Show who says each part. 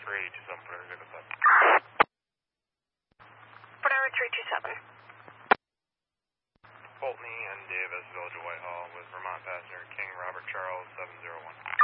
Speaker 1: 327, put everything up.
Speaker 2: Whatever, 327.
Speaker 1: Pulteney and Davis, Village of Whitehall, with Vermont passenger King Robert Charles 701.